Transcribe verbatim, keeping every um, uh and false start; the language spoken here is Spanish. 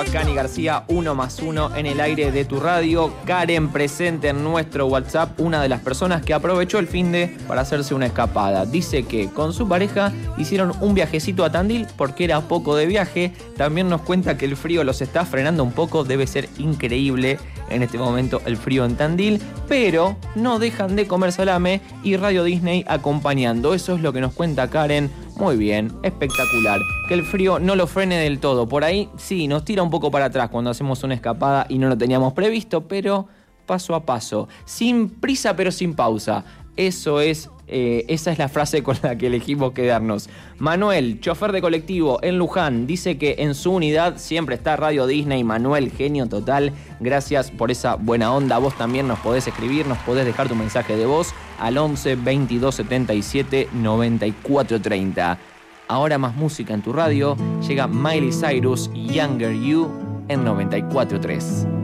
Cani García, uno más uno en el aire de tu radio. Karen presente en nuestro WhatsApp, una de las personas que aprovechó el finde para hacerse una escapada. Dice que con su pareja hicieron un viajecito a Tandil porque era poco de viaje. También nos cuenta que el frío los está frenando un poco. Debe ser increíble en este momento el frío en Tandil, pero no dejan de comer salame y Radio Disney acompañando. Eso es lo que nos cuenta Karen. Muy bien, espectacular. Que el frío no lo frene del todo. Por ahí sí, nos tira un poco para atrás cuando hacemos una escapada y no lo teníamos previsto, pero paso a paso. Sin prisa pero sin pausa. Eso es, eh, esa es la frase con la que elegimos quedarnos. Manuel, chofer de colectivo en Luján, dice que en su unidad siempre está Radio Disney. Manuel, genio total. Gracias por esa buena onda. Vos también nos podés escribir, nos podés dejar tu mensaje de voz al once veintidós setenta y siete noventa y cuatro treinta. Ahora más música en tu radio. Llega Miley Cyrus, Younger You en noventa y cuatro tres.